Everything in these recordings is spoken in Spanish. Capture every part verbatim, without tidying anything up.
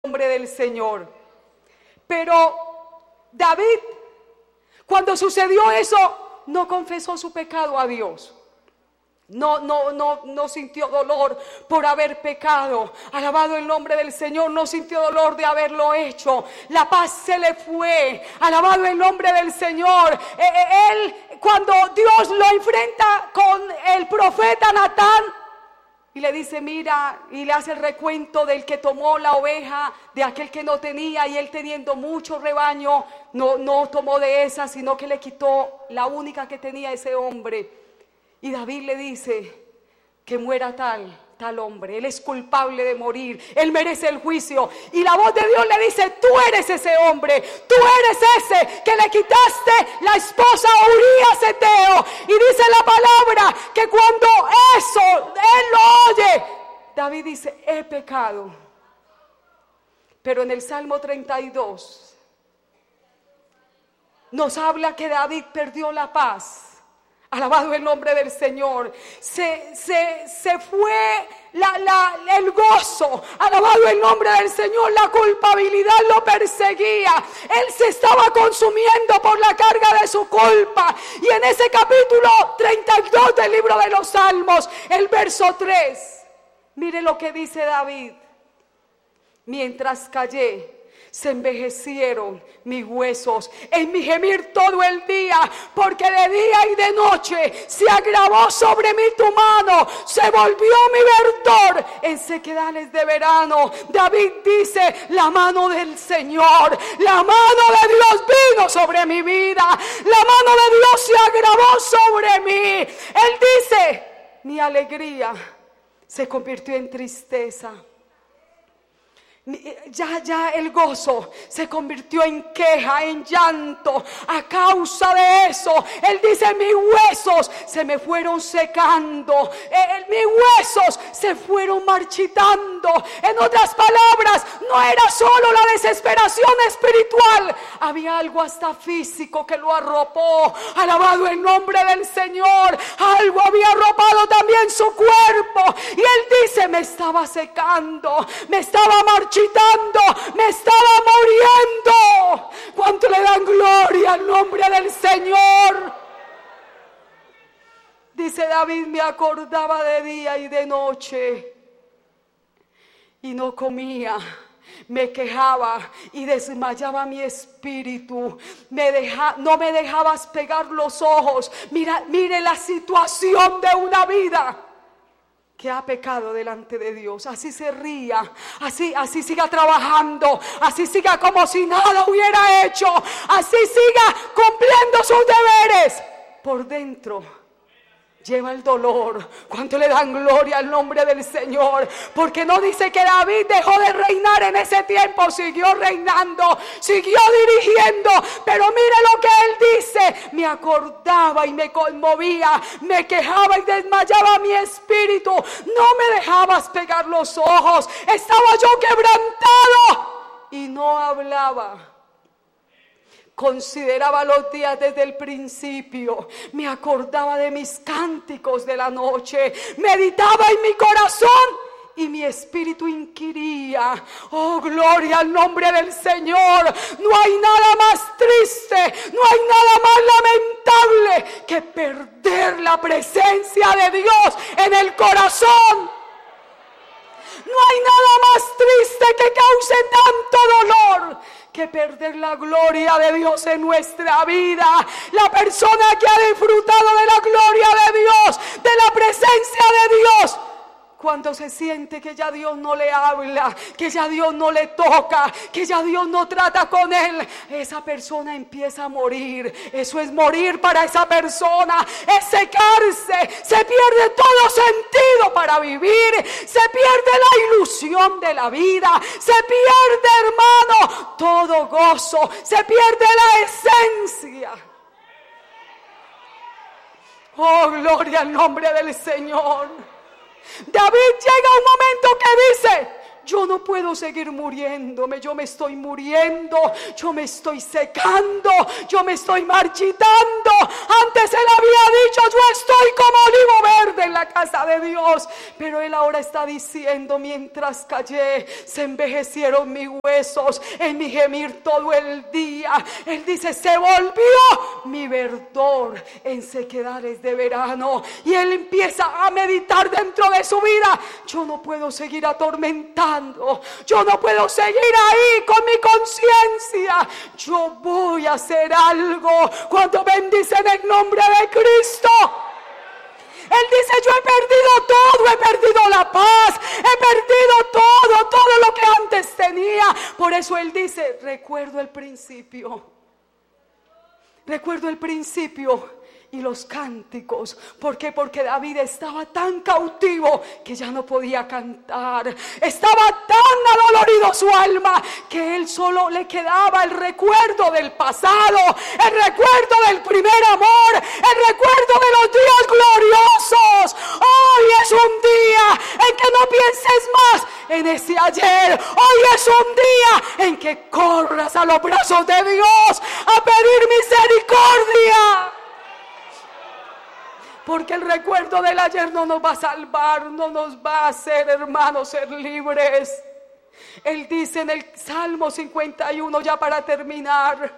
nombre del Señor. Pero David, cuando sucedió eso, no confesó su pecado a Dios. No, no, no, no sintió dolor por haber pecado. Alabado el nombre del Señor. No sintió dolor de haberlo hecho. La paz se le fue. Alabado el nombre del Señor. Eh, eh, él, cuando Dios lo enfrenta con el profeta Natán y le dice, mira, y le hace el recuento del que tomó la oveja de aquel que no tenía, y él teniendo mucho rebaño, no, no tomó de esa, sino que le quitó la única que tenía ese hombre. Y David le dice que muera tal, tal hombre. Él es culpable de morir. Él merece el juicio. Y la voz de Dios le dice, tú eres ese hombre. Tú eres ese que le quitaste la esposa a Urías Eteo. Y dice la palabra que cuando eso, él lo oye, David dice, he pecado. Pero en el Salmo treinta y dos nos habla que David perdió la paz. Alabado el nombre del Señor. Se, se, se fue la, la, el gozo. Alabado el nombre del Señor. La culpabilidad lo perseguía. Él se estaba consumiendo por la carga de su culpa. Y en ese capítulo treinta y dos del libro de los Salmos, el verso tres, mire lo que dice David. Mientras callé, se envejecieron mis huesos en mi gemir todo el día, porque de día y de noche se agravó sobre mí tu mano, se volvió mi verdor en sequedades de verano. David dice, la mano del Señor, la mano de Dios vino sobre mi vida, la mano de Dios se agravó sobre mí. Él dice, mi alegría se convirtió en tristeza. Ya, ya el gozo se convirtió en queja, en llanto. A causa de eso, él dice, mis huesos se me fueron secando, eh, mis huesos se fueron marchitando. En otras palabras, no era solo la desesperación espiritual, había algo hasta físico que lo arropó. Alabado el nombre del Señor. Algo había arropado también su cuerpo. Y él dice, me estaba secando, me estaba marchitando, me estaba muriendo. ¿Cuánto le dan gloria al nombre del Señor? Dice David, me acordaba de día y de noche y no comía. Me quejaba y desmayaba mi espíritu. Me deja, no me dejabas pegar los ojos. Mira, mire la situación de una vida que ha pecado delante de Dios. Así se ría, así, así siga trabajando, así siga como si nada hubiera hecho, así siga cumpliendo sus deberes. Por dentro lleva el dolor. ¿Cuánto le dan gloria al nombre del Señor? Porque no dice que David dejó de reinar en ese tiempo, siguió reinando, siguió dirigiendo. Pero mire lo que él dice, me acordaba y me conmovía, me quejaba y desmayaba mi espíritu, no me dejabas pegar los ojos, estaba yo quebrantado y no hablaba. Consideraba los días desde el principio, me acordaba de mis cánticos de la noche, meditaba en mi corazón y mi espíritu inquiría. Oh, gloria al nombre del Señor. No hay nada más triste, no hay nada más lamentable que perder la presencia de Dios en el corazón. No hay nada más triste que cause tanto dolor que perder la gloria de Dios en nuestra vida. La persona que ha disfrutado de la gloria de Dios, de la presencia de Dios, cuando se siente que ya Dios no le habla, que ya Dios no le toca, que ya Dios no trata con él, esa persona empieza a morir. Eso es morir para esa persona, es secarse, se pierde todo sentido para vivir, se pierde la ilusión de la vida, se pierde, hermano, todo gozo, se pierde la esencia. Oh, gloria al nombre del Señor. David llega a un momento que dice, yo no puedo seguir muriéndome, yo me estoy muriendo, yo me estoy secando, yo me estoy marchitando. Antes él había dicho, yo estoy como olivo verde en la casa de Dios, pero él ahora está diciendo, mientras callé, se envejecieron mis huesos en mi gemir todo el día. Él dice, se volvió mi verdor en sequedades de verano. Y él empieza a meditar dentro de su vida, yo no puedo seguir atormentando, yo no puedo seguir ahí con mi conciencia, yo voy a hacer algo. Cuando bendicen el nombre de Cristo, él dice, yo he perdido todo, he perdido la paz, he perdido todo, todo lo que antes tenía. Por eso él dice, recuerdo el principio, recuerdo el principio y los cánticos. ¿Por qué? Porque David estaba tan cautivo que ya no podía cantar. Estaba tan adolorido su alma que él solo le quedaba el recuerdo del pasado, el recuerdo del primer amor, el recuerdo de los días gloriosos. Hoy es un día en que no pienses más en ese ayer. Hoy es un día en que corras a los brazos de Dios a pedir misericordia. Porque el recuerdo del ayer no nos va a salvar, no nos va a hacer, hermanos, ser libres. Él dice en el Salmo cincuenta y uno, ya para terminar,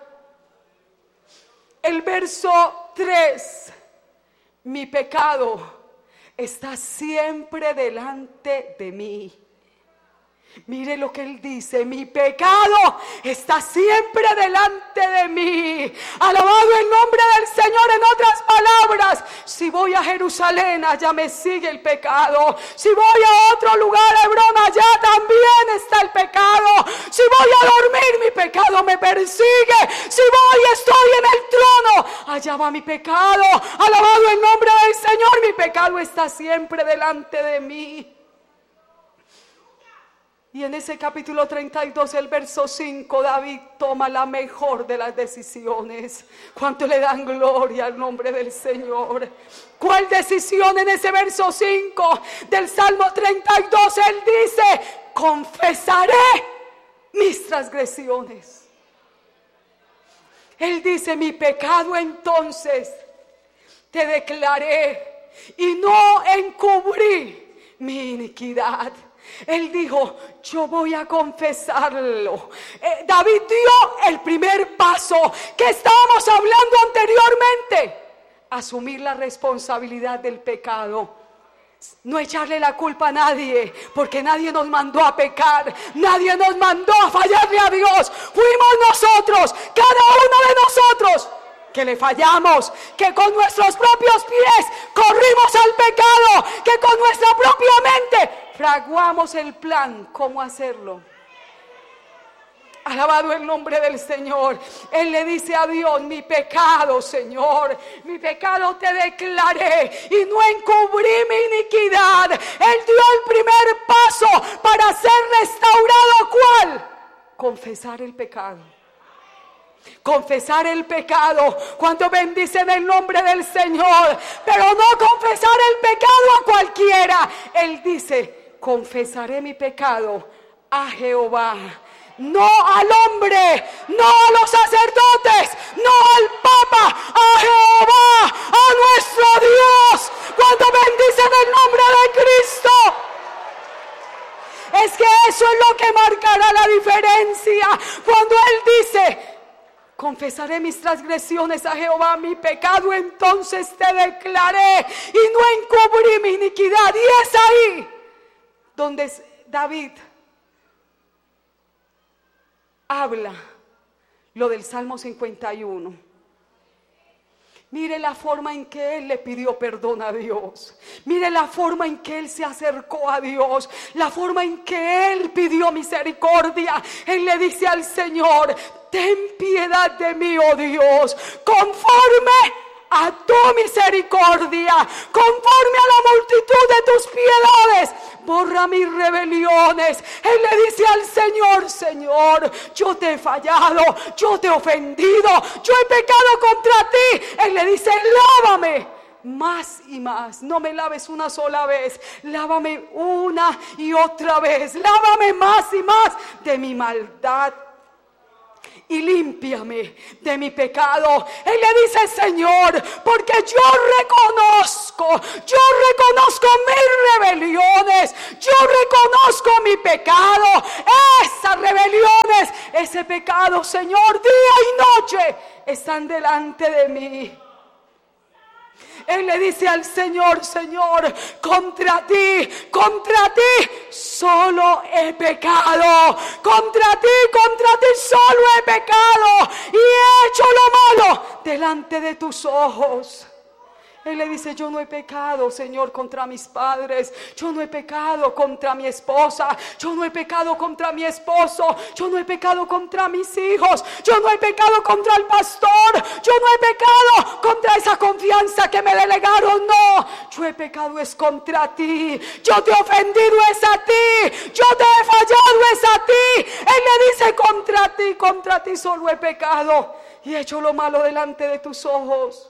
el verso tres, mi pecado está siempre delante de mí. Mire lo que él dice, mi pecado está siempre delante de mí. Alabado el nombre del Señor. En otras palabras, si voy a Jerusalén, allá me sigue el pecado. Si voy a otro lugar, Hebrón, allá también está el pecado. Si voy a dormir, mi pecado me persigue. Si voy, estoy en el trono, allá va mi pecado. Alabado el nombre del Señor, mi pecado está siempre delante de mí. Y en ese capítulo treinta y dos, el verso cinco, David toma la mejor de las decisiones. ¿Cuánto le dan gloria al nombre del Señor? ¿Cuál decisión? En ese verso cinco del Salmo treinta y dos, él dice, confesaré mis transgresiones. Él dice, mi pecado entonces te declaré y no encubrí mi iniquidad. Él dijo, yo voy a confesarlo. eh, David dio el primer paso que estábamos hablando anteriormente: asumir la responsabilidad del pecado. No echarle la culpa a nadie, porque nadie nos mandó a pecar, nadie nos mandó a fallarle a Dios. Fuimos nosotros, cada uno de nosotros, que le fallamos, que con nuestros propios pies corrimos al pecado, que con nuestra propia mente fraguamos el plan cómo hacerlo. Alabado el nombre del Señor. Él le dice a Dios, mi pecado, Señor, mi pecado te declaré y no encubrí mi iniquidad. Él dio el primer paso para ser restaurado. ¿Cuál? Confesar el pecado. Confesar el pecado. Cuando bendicen el nombre del Señor, pero no confesar el pecado a cualquiera. Él dice, confesaré mi pecado a Jehová, no al hombre, no a los sacerdotes, no al Papa, a Jehová, a nuestro Dios. Cuando bendicen el nombre de Cristo, es que eso es lo que marcará la diferencia. Cuando Él dice, confesaré mis transgresiones a Jehová, mi pecado entonces te declaré y no encubrí mi iniquidad. Y es ahí donde David habla lo del Salmo cincuenta y uno. Mire la forma en que él le pidió perdón a Dios. Mire la forma en que él se acercó a Dios. La forma en que él pidió misericordia. Él le dice al Señor, ten piedad de mí, oh Dios, conforme a tu misericordia, conforme a la multitud de tus piedades, borra mis rebeliones. Él le dice al Señor, Señor, yo te he fallado, yo te he ofendido, yo he pecado contra ti. Él le dice, lávame más y más. No me laves una sola vez, lávame una y otra vez. Lávame más y más de mi maldad y límpiame de mi pecado. Él le dice: Señor, porque yo reconozco, yo reconozco mis rebeliones, yo reconozco mi pecado, esas rebeliones, ese pecado, Señor, día y noche están delante de mí. Él le dice al Señor: Señor, contra ti, contra ti solo he pecado. Contra ti, contra ti solo he pecado y he hecho lo malo delante de tus ojos. Él le dice: yo no he pecado, Señor, contra mis padres. Yo no he pecado contra mi esposa. Yo no he pecado contra mi esposo. Yo no he pecado contra mis hijos. Yo no he pecado contra el pastor. Yo no he pecado contra esa confianza que me delegaron. No, yo he pecado es contra ti. Yo te he ofendido es a ti. Yo te he fallado es a ti. Él le dice: contra ti, contra ti solo he pecado y he hecho lo malo delante de tus ojos.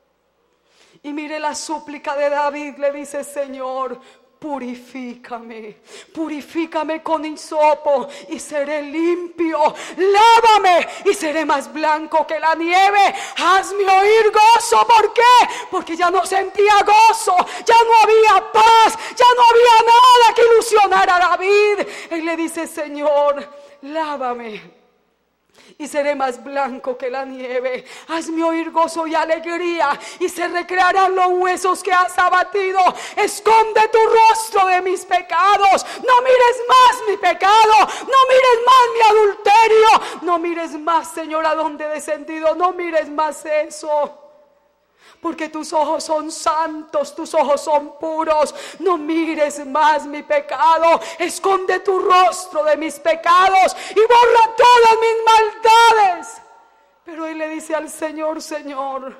Y mire la súplica de David, le dice: Señor, purifícame, purifícame con hisopo y seré limpio. Lávame y seré más blanco que la nieve. Hazme oír gozo. ¿Por qué? Porque ya no sentía gozo, ya no había paz, ya no había nada que ilusionara a David. Él le dice: Señor, lávame y seré más blanco que la nieve. Hazme oír gozo y alegría, y se recrearán los huesos que has abatido. Esconde tu rostro de mis pecados. No mires más mi pecado. No mires más mi adulterio. No mires más, Señor, a dónde he descendido. No mires más eso. Porque tus ojos son santos, tus ojos son puros. No mires más mi pecado. Esconde tu rostro de mis pecados y borra todas mis maldades. Pero él le dice al Señor: Señor,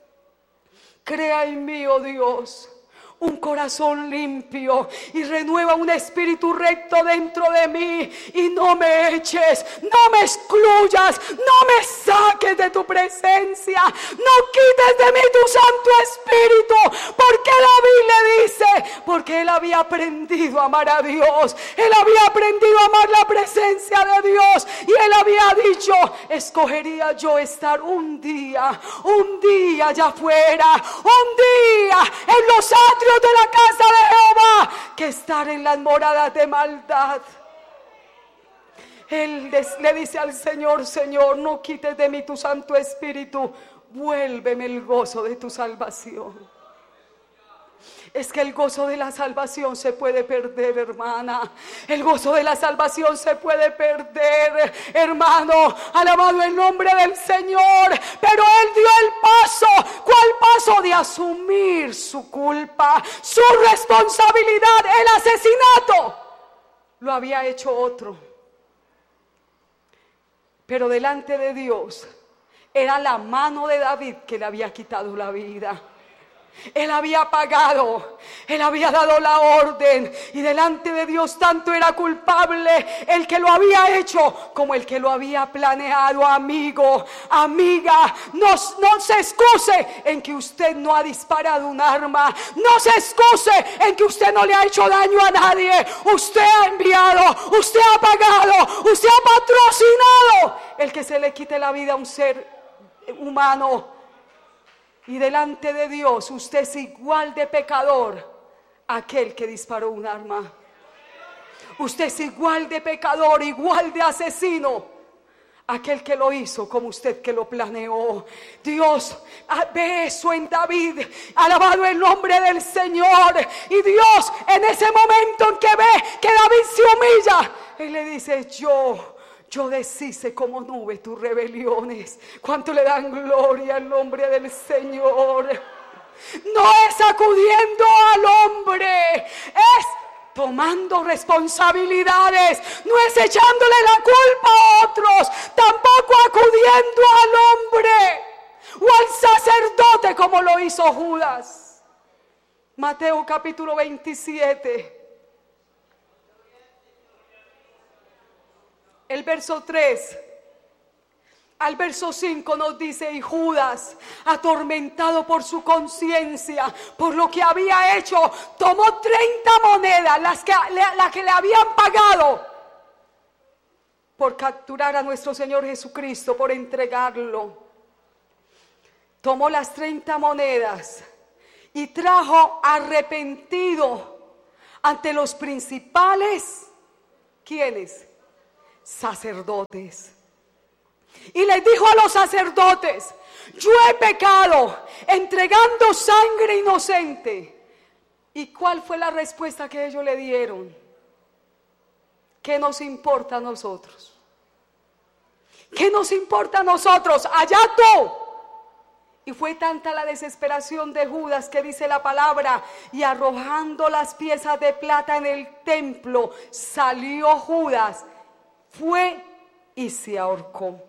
crea en mí, oh Dios, un corazón limpio y renueva un espíritu recto dentro de mí, y no me eches, no me excluyas, no me saques de tu presencia, no quites de mí tu Santo Espíritu. Porque David le dice, porque él había aprendido a amar a Dios, él había aprendido a amar la presencia de Dios, y él había dicho: escogería yo estar un día, un día allá afuera, un día en los atrios de la casa de Jehová, que estar en las moradas de maldad. Él le dice al Señor: Señor, no quites de mí tu Santo Espíritu, vuélveme el gozo de tu salvación. Es que el gozo de la salvación se puede perder, hermana. El gozo de la salvación se puede perder, hermano. Alabado el nombre del Señor. Pero él dio el paso. ¿Cuál paso? De asumir su culpa, su responsabilidad. El asesinato lo había hecho otro. Pero delante de Dios era la mano de David que le había quitado la vida. Él había pagado, él había dado la orden, y delante de Dios tanto era culpable el que lo había hecho como el que lo había planeado. Amigo, amiga, no, no se excuse en que usted no ha disparado un arma, no se excuse en que usted no le ha hecho daño a nadie. Usted ha enviado, usted ha pagado, usted ha patrocinado el que se le quite la vida a un ser humano. Y delante de Dios usted es igual de pecador a aquel que disparó un arma. Usted es igual de pecador, igual de asesino a aquel que lo hizo, como usted que lo planeó. Dios ve eso en David. Alabado el nombre del Señor. Y Dios, en ese momento en que ve que David se humilla, Él le dice: yo Yo deshice como nube tus rebeliones. ¿Cuánto le dan gloria al nombre del Señor? No es acudiendo al hombre, es tomando responsabilidades. No es echándole la culpa a otros, tampoco acudiendo al hombre o al sacerdote como lo hizo Judas. Mateo capítulo veintisiete. El verso tres Al verso cinco nos dice: y Judas, atormentado por su conciencia, por lo que había hecho, tomó treinta monedas, las que, las que le habían pagado por capturar a nuestro Señor Jesucristo, por entregarlo. Tomó las treinta monedas y trajo arrepentido ante los principales, ¿quiénes? Sacerdotes. Y les dijo a los sacerdotes: yo he pecado entregando sangre inocente. ¿Y cuál fue la respuesta que ellos le dieron? ¿Qué nos importa a nosotros? ¿Qué nos importa a nosotros? Allá tú. Y fue tanta la desesperación de Judas que dice la palabra: y arrojando las piezas de plata en el templo, salió Judas, fue y se ahorcó.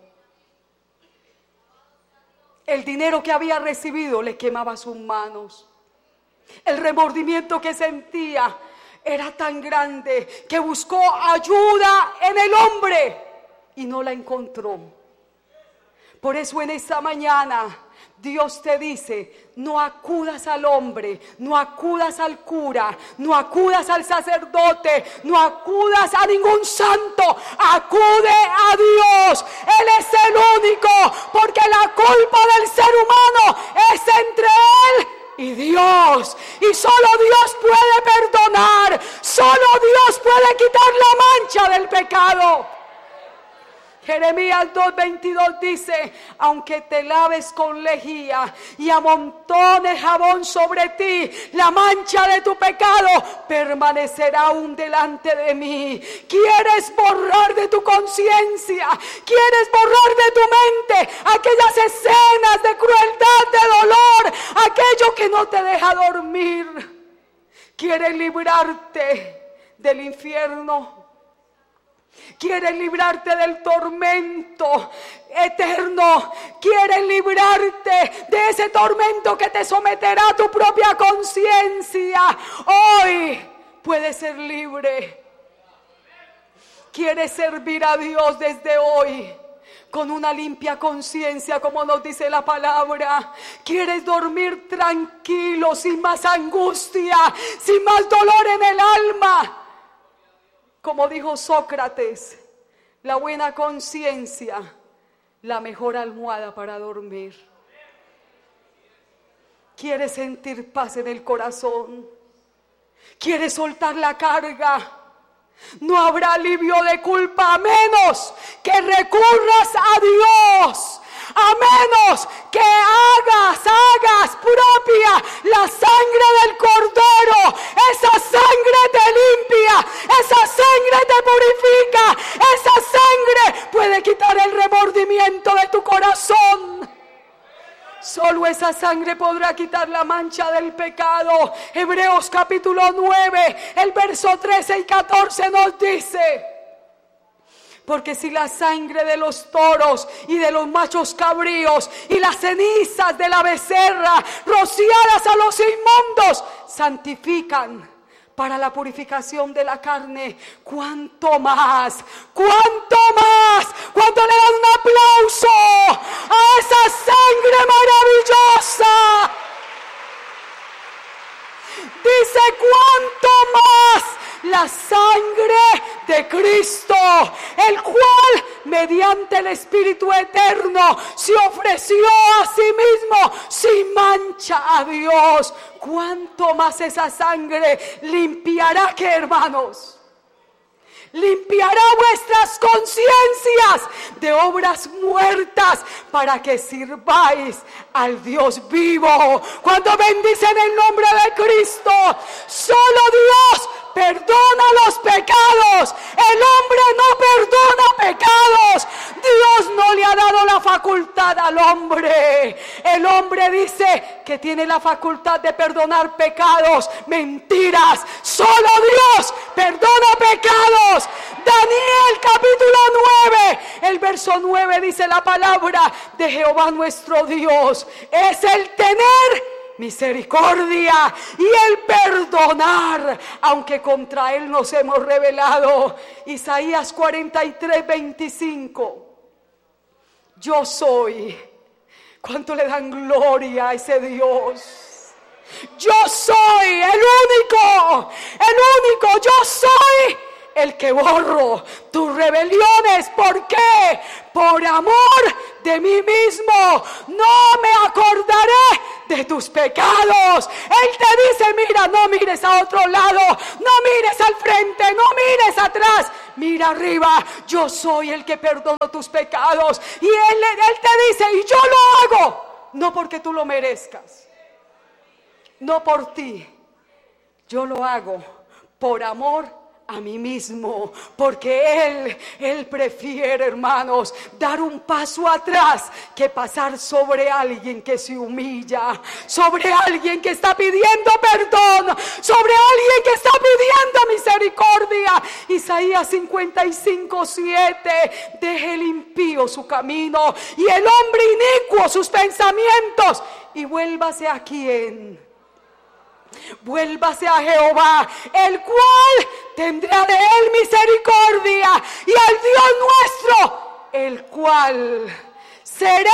El dinero que había recibido le quemaba sus manos. El remordimiento que sentía era tan grande que buscó ayuda en el hombre y no la encontró. Por eso en esta mañana Dios te dice: no acudas al hombre, no acudas al cura, no acudas al sacerdote, no acudas a ningún santo, acude a Dios. Él es el único, porque la culpa del ser humano es entre él y Dios. Y solo Dios puede perdonar, solo Dios puede quitar la mancha del pecado. Jeremías dos veintidós dice: aunque te laves con lejía y amontones jabón sobre ti, la mancha de tu pecado permanecerá aún delante de mí. ¿Quieres borrar de tu conciencia? ¿Quieres borrar de tu mente aquellas escenas de crueldad, de dolor, aquello que no te deja dormir? ¿Quieres librarte del infierno? ¿Quieres librarte del tormento eterno? ¿Quieres librarte de ese tormento que te someterá a tu propia conciencia? Hoy puedes ser libre. ¿Quieres servir a Dios desde hoy con una limpia conciencia, como nos dice la palabra? ¿Quieres dormir tranquilo, sin más angustia, sin más dolor en el alma? Como dijo Sócrates, la buena conciencia, la mejor almohada para dormir. ¿Quieres sentir paz en el corazón? ¿Quieres soltar la carga? No habrá alivio de culpa a menos que recurras a Dios. A menos que hagas, hagas propia la sangre del Cordero. Esa sangre te limpia, esa sangre te purifica, esa sangre puede quitar el remordimiento de tu corazón. Solo esa sangre podrá quitar la mancha del pecado. Hebreos capítulo nueve, el verso trece y catorce nos dice: porque si la sangre de los toros y de los machos cabríos y las cenizas de la becerra rociadas a los inmundos santifican para la purificación de la carne, ¿cuánto más? ¿Cuánto más? ¿Cuánto le dan un aplauso a esa sangre maravillosa? Dice: ¿cuánto más? La sangre de Cristo, el cual mediante el Espíritu eterno se ofreció a sí mismo sin mancha a Dios. ¿Cuánto más esa sangre limpiará, qué hermanos? Limpiará vuestras conciencias de obras muertas para que sirváis al Dios vivo. Cuando bendicen el nombre de Cristo, solo Dios perdona los pecados. El hombre no perdona pecados. Dios no le ha dado la facultad al hombre. El hombre dice que tiene la facultad de perdonar pecados. Mentiras. Solo Dios perdona pecados. Daniel capítulo nueve, el verso nueve dice la palabra de Jehová nuestro Dios: es el tener misericordia y el perdonar, aunque contra él nos hemos rebelado. Isaías cuarenta y tres, veinticinco Yo soy. ¿Cuánto le dan gloria a ese Dios? Yo soy el único, el único, yo soy el que borro tus rebeliones. ¿Por qué? Por amor de mí mismo, no me acordaré de tus pecados. Él te dice, mira, no mires a otro lado, no mires al frente, no mires atrás, mira arriba. Yo soy el que perdono tus pecados. Y él, él te dice, y yo lo hago, no porque tú lo merezcas, no por ti, yo lo hago por amor a mí mismo, porque Él, Él prefiere, hermanos, dar un paso atrás que pasar sobre alguien que se humilla, sobre alguien que está pidiendo perdón, sobre alguien que está pidiendo misericordia. Isaías cincuenta y cinco, siete, deje el impío su camino y el hombre inicuo sus pensamientos, y vuélvase a quien. Vuélvase a Jehová, el cual tendrá de él misericordia, y al Dios nuestro, el cual será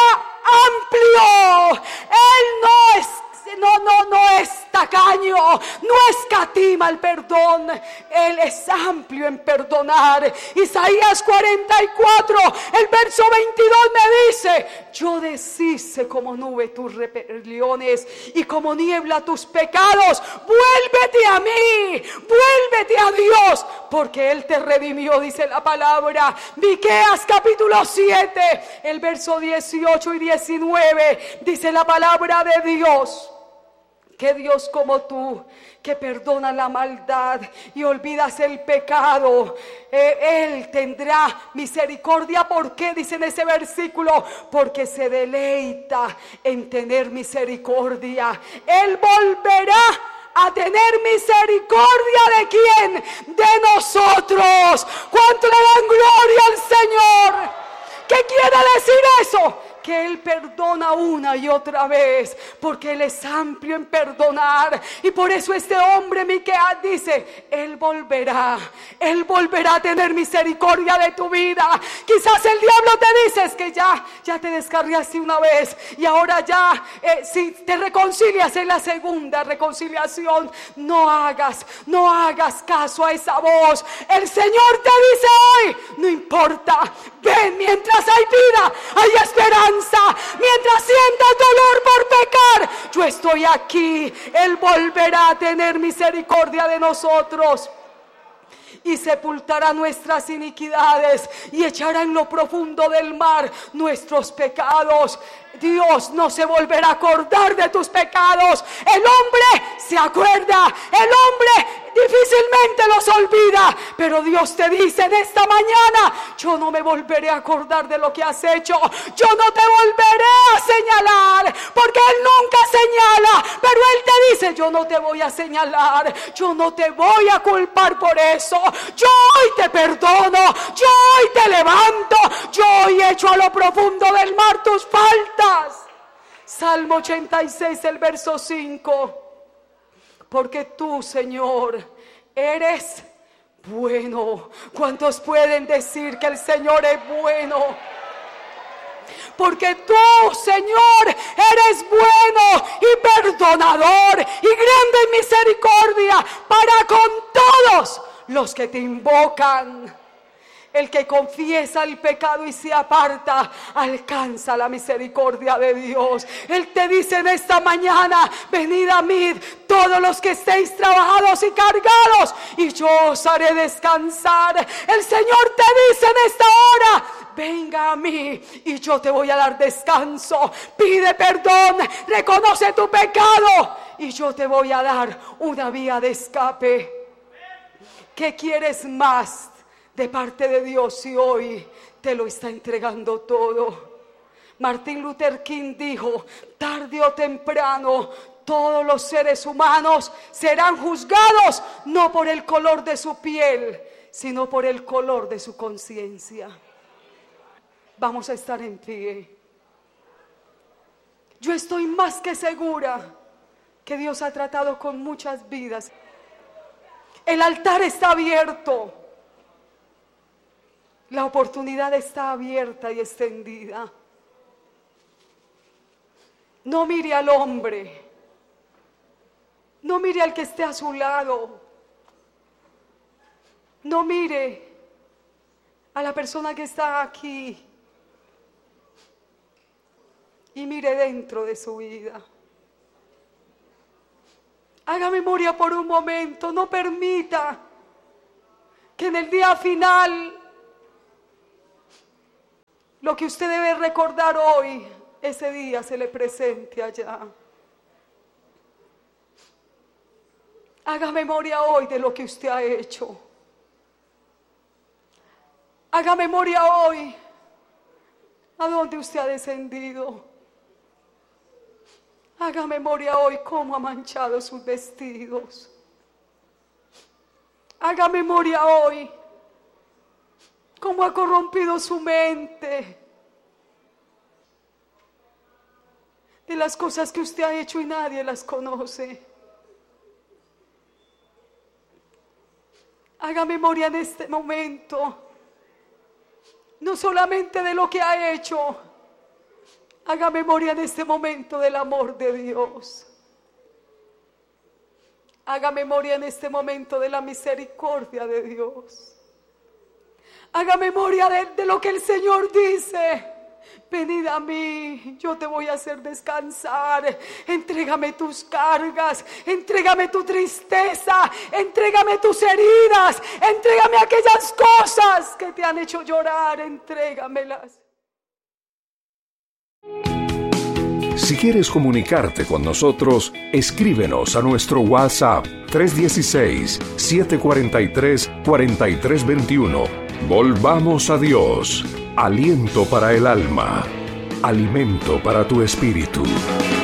amplio. Él no es No, no, no es tacaño, no escatima el perdón. Él es amplio en perdonar. Isaías cuarenta y cuatro, el verso veintidós me dice: yo deshice como nube tus rebeliones y como niebla tus pecados. Vuélvete a mí, vuélvete a Dios, porque Él te redimió, dice la palabra. Miqueas capítulo siete, el verso dieciocho y diecinueve, dice la palabra de Dios: que Dios como tú, que perdona la maldad y olvidas el pecado, eh, Él tendrá misericordia. ¿Por qué? Dice en ese versículo: porque se deleita en tener misericordia. Él volverá a tener misericordia ¿de quién? De nosotros. ¿Cuánto le dan gloria al Señor? ¿Qué quiere decir eso? Que Él perdona una y otra vez, porque Él es amplio en perdonar. Y por eso este hombre Miqueas dice: Él volverá, Él volverá a tener misericordia de tu vida. Quizás el diablo te dice: es que ya, ya te descarriaste una vez y ahora ya, eh, si te reconcilias en la segunda reconciliación, no hagas, no hagas caso a esa voz. El Señor te dice hoy: no importa, ven, mientras hay vida, hay esperanza. Mientras sientas dolor por pecar, yo estoy aquí. Él volverá a tener misericordia de nosotros y sepultará nuestras iniquidades y echará en lo profundo del mar nuestros pecados. Dios no se volverá a acordar de tus pecados. El hombre se acuerda, el hombre difícilmente los olvida, pero Dios te dice en esta mañana: yo no me volveré a acordar de lo que has hecho, yo no te volveré a señalar, porque Él nunca señala, pero Él te dice: yo no te voy a señalar, yo no te voy a culpar por eso, yo hoy te perdono, yo hoy te levanto, yo hoy echo a lo profundo del mar tus faltas. Salmo ochenta y seis, el verso cinco: porque tú, Señor, eres bueno. ¿Cuántos pueden decir que el Señor es bueno? Porque tú, Señor, eres bueno y perdonador y grande en misericordia para con todos los que te invocan. El que confiesa el pecado y se aparta alcanza la misericordia de Dios. Él te dice en esta mañana: venid a mí todos los que estéis trabajados y cargados, y yo os haré descansar. El Señor te dice en esta hora: venga a mí y yo te voy a dar descanso. Pide perdón, reconoce tu pecado y yo te voy a dar una vía de escape. ¿Qué quieres más de parte de Dios si hoy te lo está entregando todo? Martin Luther King dijo: tarde o temprano todos los seres humanos serán juzgados no por el color de su piel, sino por el color de su conciencia. Vamos a estar en pie. Yo estoy más que segura que Dios ha tratado con muchas vidas. El altar está abierto. La oportunidad está abierta y extendida. No mire al hombre. No mire al que esté a su lado. No mire a la persona que está aquí. Y mire dentro de su vida. Haga memoria por un momento. No permita que en el día final lo que usted debe recordar hoy, ese día se le presente allá. Haga memoria hoy de lo que usted ha hecho. Haga memoria hoy a dónde usted ha descendido. Haga memoria hoy cómo ha manchado sus vestidos. Haga memoria hoy cómo ha corrompido su mente de las cosas que usted ha hecho y nadie las conoce. Haga memoria en este momento, no solamente de lo que ha hecho, haga memoria en este momento del amor de Dios. Haga memoria en este momento de la misericordia de Dios. Haga memoria de, de lo que el Señor dice. Venid a mí, yo te voy a hacer descansar. Entrégame tus cargas, entrégame tu tristeza, entrégame tus heridas, entrégame aquellas cosas que te han hecho llorar, entrégamelas. Si quieres comunicarte con nosotros, escríbenos a nuestro WhatsApp tres uno seis, siete cuatro tres, cuatro tres dos uno. Volvamos a Dios, aliento para el alma, alimento para tu espíritu.